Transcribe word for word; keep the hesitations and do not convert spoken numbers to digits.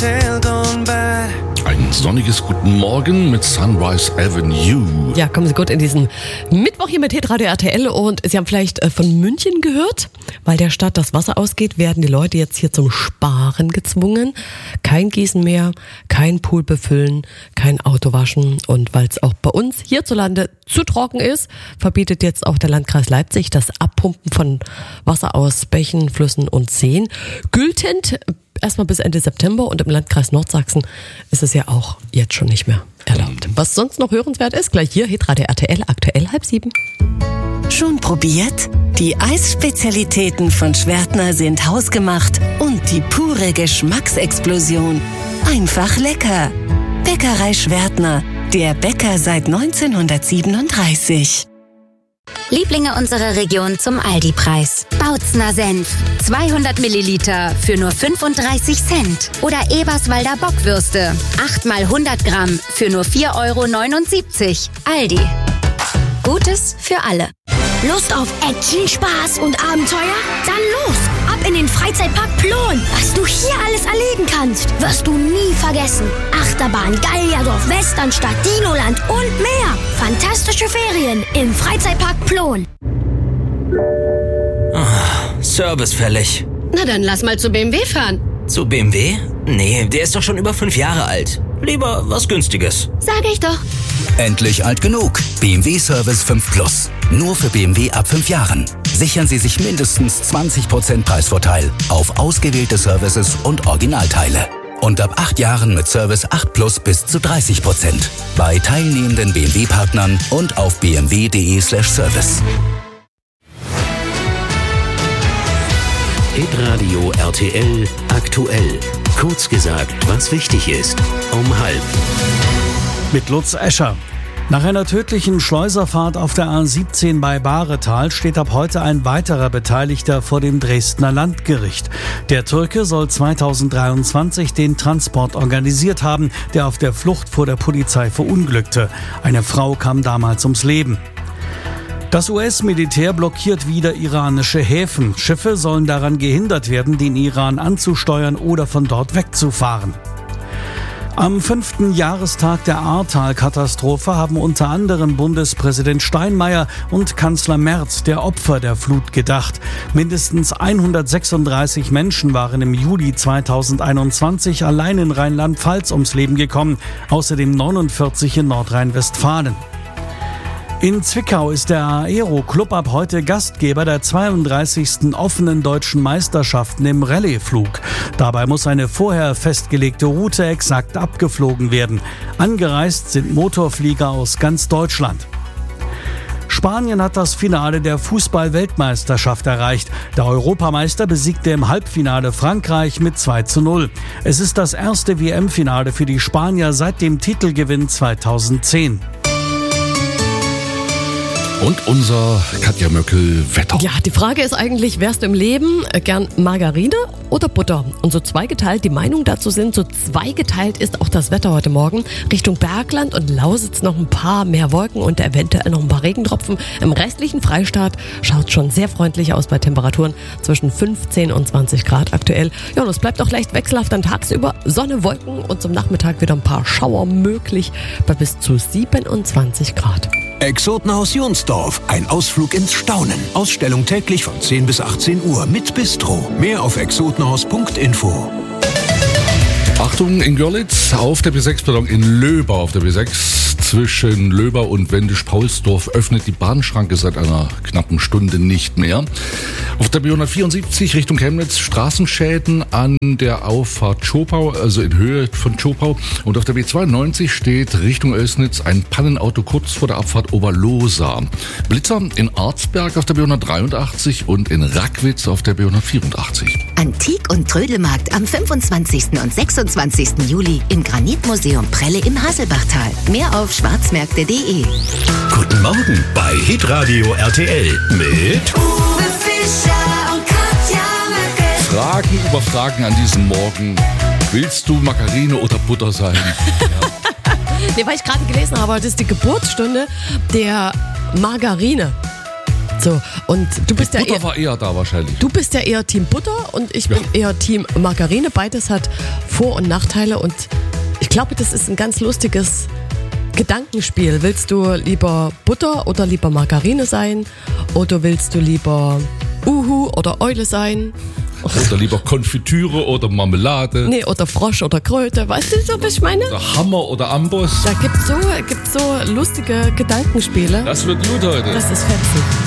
tale gone by. Ein sonniges Guten Morgen mit Sunrise Avenue. Ja, kommen Sie gut in diesen Mittwoch hier mit Hitradio R T L und Sie haben vielleicht äh, von München gehört, weil der Stadt das Wasser ausgeht, werden die Leute jetzt hier zum Sparen gezwungen. Kein Gießen mehr, kein Pool befüllen, kein Auto waschen und weil es auch bei uns hierzulande zu trocken ist, verbietet jetzt auch der Landkreis Leipzig das Abpumpen von Wasser aus Bächen, Flüssen und Seen. Gültend erstmal bis Ende September und im Landkreis Nordsachsen ist es ja auch jetzt schon nicht mehr erlaubt. Was sonst noch hörenswert ist, gleich hier Hitradio R T L, aktuell halb sieben. Schon probiert? Die Eisspezialitäten von Schwertner sind hausgemacht und die pure Geschmacksexplosion. Einfach lecker. Bäckerei Schwertner, der Bäcker seit neunzehnhundertsiebenunddreißig. Lieblinge unserer Region zum Aldi-Preis. Bautzner Senf, zweihundert Milliliter für nur fünfunddreißig Cent. Oder Eberswalder Bockwürste, acht mal hundert Gramm für nur vier Euro neunundsiebzig. Aldi. Gutes für alle. Lust auf Action, Spaß und Abenteuer? Dann los! Ab in den Freizeitpark Plon! Was du hier alles erleben kannst, wirst du nie vergessen. Achterbahn, Gallierdorf, Westernstadt, Dinoland und mehr. Fantastische Ferien im Freizeitpark Plon. Oh, Service fällig. Na dann lass mal zu B M W fahren. Zu B M W? Nee, der ist doch schon über fünf Jahre alt. Lieber was Günstiges. Sag ich doch. Endlich alt genug. B M W Service fünf Plus. Nur für B M W ab fünf Jahren. Sichern Sie sich mindestens zwanzig Prozent Preisvorteil auf ausgewählte Services und Originalteile. Und ab acht Jahren mit Service acht Plus bis zu dreißig Prozent. Bei teilnehmenden B M W-Partnern und auf b m w punkt d e slash service. Hitradio R T L aktuell. Kurz gesagt, was wichtig ist. Um halb. Mit Lutz Escher. Nach einer tödlichen Schleuserfahrt auf der A siebzehn bei Bahretal steht ab heute ein weiterer Beteiligter vor dem Dresdner Landgericht. Der Türke soll zweitausenddreiundzwanzig den Transport organisiert haben, der auf der Flucht vor der Polizei verunglückte. Eine Frau kam damals ums Leben. Das U S-Militär blockiert wieder iranische Häfen. Schiffe sollen daran gehindert werden, den Iran anzusteuern oder von dort wegzufahren. Am fünften Jahrestag der Ahrtal-Katastrophe haben unter anderem Bundespräsident Steinmeier und Kanzler Merz der Opfer der Flut gedacht. Mindestens hundertsechsunddreißig Menschen waren im Juli zweitausendeinundzwanzig allein in Rheinland-Pfalz ums Leben gekommen, außerdem neunundvierzig in Nordrhein-Westfalen. In Zwickau ist der Aero-Club ab heute Gastgeber der zweiunddreißigsten offenen deutschen Meisterschaften im Rallyeflug. Dabei muss eine vorher festgelegte Route exakt abgeflogen werden. Angereist sind Motorflieger aus ganz Deutschland. Spanien hat das Finale der Fußball-Weltmeisterschaft erreicht. Der Europameister besiegte im Halbfinale Frankreich mit zwei zu null. Es ist das erste W M-Finale für die Spanier seit dem Titelgewinn zweitausendzehn. Und unser Katja Möckel-Wetter. Ja, die Frage ist eigentlich, wärst du im Leben gern Margarine oder Butter? Und so zweigeteilt, die Meinungen dazu sind, so zweigeteilt ist auch das Wetter heute Morgen. Richtung Bergland und Lausitz noch ein paar mehr Wolken und eventuell noch ein paar Regentropfen. Im restlichen Freistaat schaut schon sehr freundlich aus bei Temperaturen zwischen fünfzehn und zwanzig Grad aktuell. Ja, und es bleibt auch leicht wechselhaft dann tagsüber. Sonne, Wolken und zum Nachmittag wieder ein paar Schauer möglich bei bis zu siebenundzwanzig Grad. Exotenhaus Jonsdorf, ein Ausflug ins Staunen. Ausstellung täglich von zehn bis achtzehn Uhr mit Bistro. Mehr auf exotenhaus punkt info. Achtung, in Görlitz auf der B sechs, pardon, in Löber auf der B sechs zwischen Löber und Wendisch-Paulsdorf öffnet die Bahnschranke seit einer knappen Stunde nicht mehr. Auf der B hundertvierundsiebzig Richtung Chemnitz Straßenschäden an der Auffahrt Zschopau, also in Höhe von Zschopau. Und auf der B zweiundneunzig steht Richtung Oelsnitz ein Pannenauto kurz vor der Abfahrt Oberlosa. Blitzer in Arzberg auf der B hundertdreiundachtzig und in Rackwitz auf der B hundertvierundachtzig. Antik- und Trödelmarkt am fünfundzwanzigsten und sechsundzwanzigsten Juli im Granitmuseum Prelle im Haselbachtal. Mehr auf schwarzmärkte punkt de. Guten Morgen bei Hitradio R T L mit Uwe Fischer und Katja Möckel. Fragen über Fragen an diesem Morgen. Willst du Margarine oder Butter sein? Ja. Nee, weil ich gerade gelesen habe, heute ist die Geburtsstunde der Margarine. So, und du bist Die ja Butter eher, war eher da wahrscheinlich. du bist ja eher Team Butter und ich bin Ja. eher Team Margarine. Beides hat Vor- und Nachteile und ich glaube, das ist ein ganz lustiges Gedankenspiel. Willst du lieber Butter oder lieber Margarine sein? Oder willst du lieber Uhu oder Eule sein? Oder lieber Konfitüre oder Marmelade. Nee, oder Frosch oder Kröte. Weißt du so, was ich meine? Oder Hammer oder Amboss. Da gibt's so, gibt's so lustige Gedankenspiele. Das wird gut heute. Das ist fetzig.